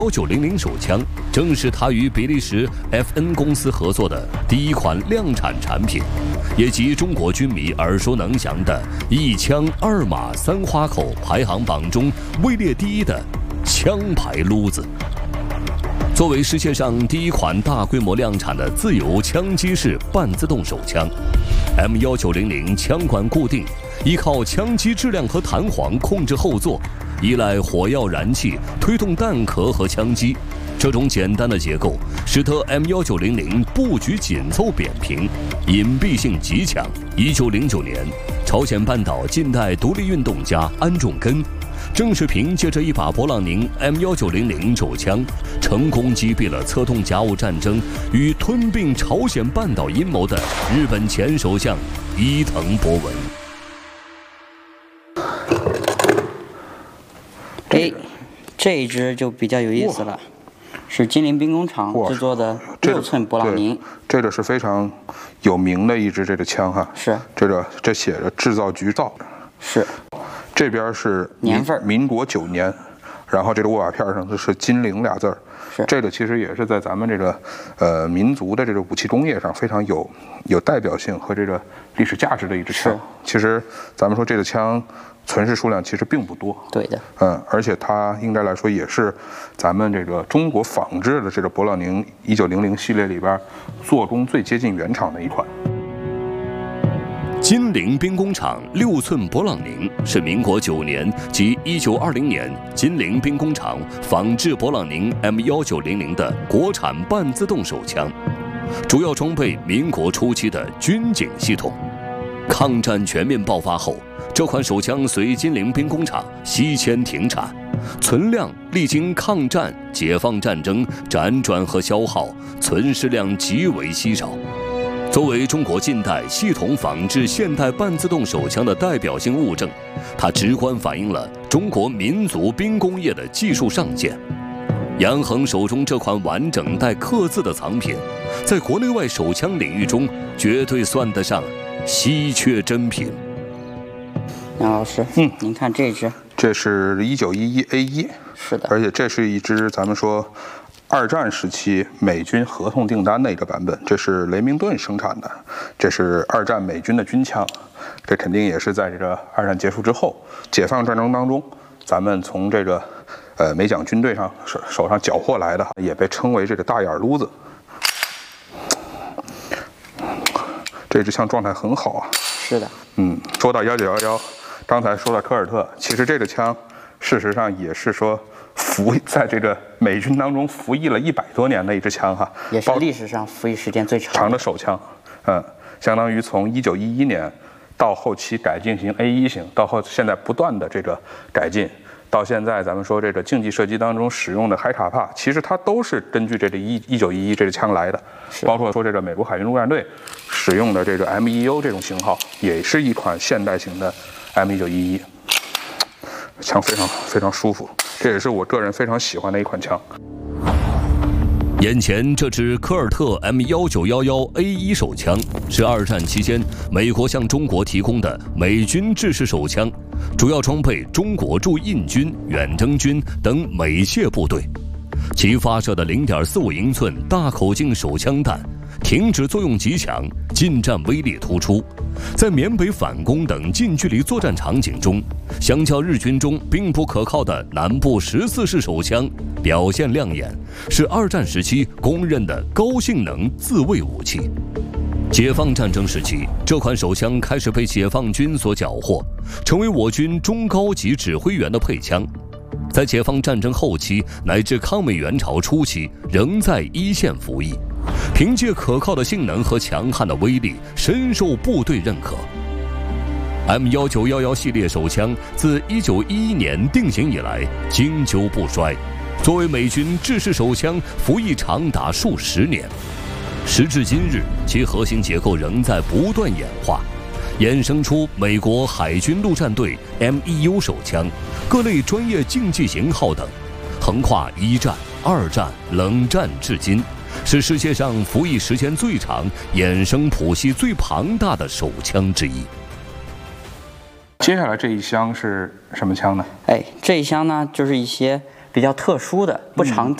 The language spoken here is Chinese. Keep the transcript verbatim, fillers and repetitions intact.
幺九零零手枪正是他与比利时 F N 公司合作的第一款量产产品，也即中国军迷耳熟能详的一枪二马三花口排行榜中位列第一的枪牌撸子。作为世界上第一款大规模量产的自由枪击式半自动手枪 ，M 幺九零零枪管固定，依靠枪机质量和弹簧控制后座。 依赖火药燃气推动弹壳和枪机，这种简单的结构使得 M 幺九零零布局紧凑扁平，隐蔽性极强。一九零九年，朝鲜半岛近代独立运动家安重根，正是凭借着一把勃朗宁 M 幺九零零手枪，成功击毙了策动甲午战争与吞并朝鲜半岛阴谋的日本前首相伊藤博文。 哎，这一支就比较有意思了，是金陵兵工厂制作的六寸勃朗宁。 这个是非常有名的一支这个枪哈。是。这个这写着制造局造。 是。 这边是年份， 民国九年，然后这个握把片上的是金陵俩字儿。 是。 这个其实也是在咱们这个呃民族的这个武器工业上非常有有代表性和这个历史价值的一支枪。其实咱们说这个枪。 存世数量其实并不多， 对的， 嗯，而且它应该来说也是咱们这个中国仿制的这个勃朗宁一九零零系列里边做工最接近原厂的一款。 金陵兵工厂六寸勃朗宁是民国九年及一九二零年金陵兵工厂仿制勃朗宁 M 幺九零零的国产半自动手枪，主要装备民国初期的军警系统。抗战全面爆发后。 这款手枪随金陵兵工厂西迁停产，存量历经抗战、解放战争辗转和消耗，存世量极为稀少。作为中国近代系统仿制现代半自动手枪的代表性物证，它直观反映了中国民族兵工业的技术上限。杨恒手中这款完整带刻字的藏品，在国内外手枪领域中绝对算得上稀缺珍品。 杨老师，嗯，您看这支， 这是一九一一 A 一， 是的， 而且这是一支咱们说二战时期美军合同订单的一个版本，这是雷明顿生产的，这是二战美军的军枪，这肯定也是在这个二战结束之后，解放战争当中，咱们从这个呃美蒋军队上手手上缴获来的，也被称为这个大眼撸子。这支枪状态很好啊， 是的， 嗯，说到幺九幺幺。 刚才说到科尔特，其实这个枪，事实上也是说服在这个美军当中服役了一百多年的一支枪哈， 也是历史上服役时间最长长的手枪，嗯，相当于从一九一一年到后期改进型 A 一型，到后现在不断的这个改进，到现在咱们说这个竞技射击当中使用的海卡帕，其实它都是根据这个一一九一一这个枪来的，包括说这个美国海军陆战队使用的这个 M 一 U 这种型号，也是一款现代型的。 M 一九一一枪非常非常舒服，这也是我个人非常喜欢的一款枪。 眼前这支科尔特 M 幺九一一 A 一手枪是二战期间美国向中国提供的美军制式手枪，主要装备中国驻印军、远征军等美械部队。其发射的 零点四五英寸大口径手枪弹，停止作用极强，近战威力突出。 在缅北反攻等近距离作战场景中，相较日军中并不可靠的南部十四式手枪，表现亮眼，是二战时期公认的高性能自卫武器。解放战争时期，这款手枪开始被解放军所缴获，成为我军中高级指挥员的配枪。在解放战争后期乃至抗美援朝初期，仍在一线服役。 凭借可靠的性能和强悍的威力，深受部队认可。M 幺九一一系列手枪自一九一一年定型以来，经久不衰。作为美军制式手枪，服役长达数十年。时至今日，其核心结构仍在不断演化，衍生出美国海军陆战队 M 一 U 手枪、各类专业竞技型号等，横跨一战、二战、冷战至今。 是世界上服役时间最长、衍生谱系最庞大的手枪之一。 接下来这一箱是什么枪呢？ 哎，这一箱呢，就是一些比较特殊的、不常